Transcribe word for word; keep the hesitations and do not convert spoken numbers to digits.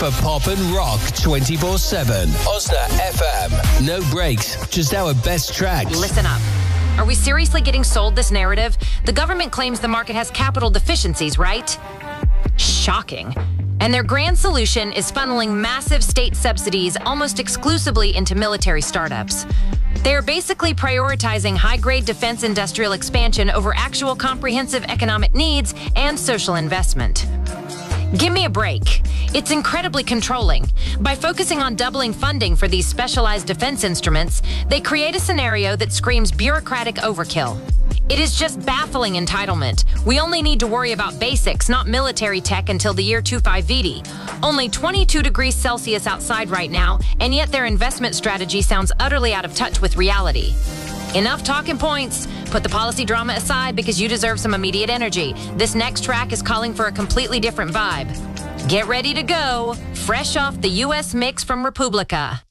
for pop and rock twenty-four seven. Osna F M. No breaks, just our best tracks. Listen up. Are we seriously getting sold this narrative? The government claims the market has capital deficiencies, right? Shocking. And their grand solution is funneling massive state subsidies almost exclusively into military startups. They are basically prioritizing high-grade defense industrial expansion over actual comprehensive economic needs and social investment. Give me a break. It's incredibly controlling. By focusing on doubling funding for these specialized defense instruments, they create a scenario that screams bureaucratic overkill. It is just baffling entitlement. We only need to worry about basics, not military tech, until the year twenty-five V D. Only twenty-two degrees Celsius outside right now, and yet their investment strategy sounds utterly out of touch with reality. Enough talking points. Put the policy drama aside because you deserve some immediate energy. This next track is calling for a completely different vibe. Get ready to go. Fresh off the U S mix from Republica.